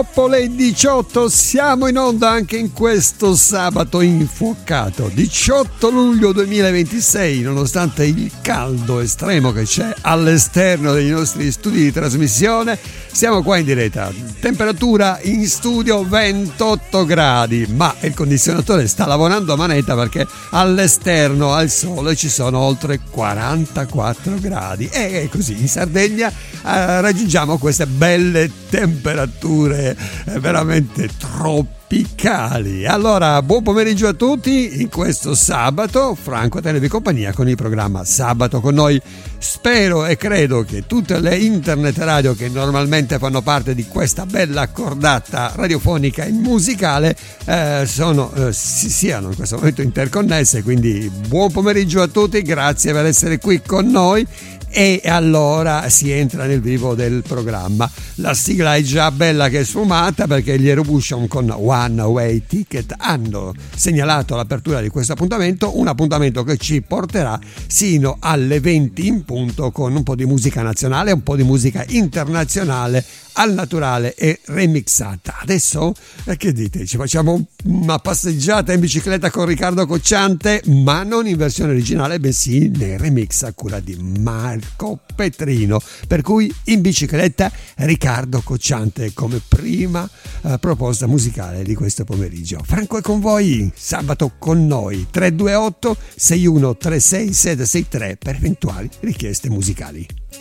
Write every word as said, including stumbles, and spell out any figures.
Dopo le diciotto siamo in onda anche in questo sabato infuocato, diciotto luglio duemilaventisei, nonostante il caldo estremo che c'è all'esterno dei nostri studi di trasmissione, siamo qua in diretta. Temperatura in studio ventotto gradi, ma il condizionatore sta lavorando a manetta perché all'esterno al sole ci sono oltre quarantaquattro gradi e così in Sardegna eh, raggiungiamo queste belle temperature veramente tropicali. Allora, buon pomeriggio a tutti in questo sabato. Franco a tenervi compagnia con il programma Sabato con noi. Spero e credo che tutte le internet radio che normalmente fanno parte di questa bella cordata radiofonica e musicale eh, sono, eh, si siano in questo momento interconnesse, quindi buon pomeriggio a tutti, grazie per essere qui con noi. E allora si entra nel vivo del programma. La sigla è già bella che è sfumata perché gli Erobution con One Way Ticket hanno segnalato l'apertura di questo appuntamento, un appuntamento che ci porterà sino alle venti in punto con un po' di musica nazionale, un po' di musica internazionale al naturale e remixata. Adesso eh, che dite? Ci facciamo una passeggiata in bicicletta con Riccardo Cocciante, ma non in versione originale, bensì nel remix a cura di Marco Petrino. Per cui in bicicletta Riccardo Cocciante come prima eh, proposta musicale di questo pomeriggio. Franco è con voi, sabato con noi. Tre due otto sei uno tre sei sette sei tre per eventuali richieste musicali.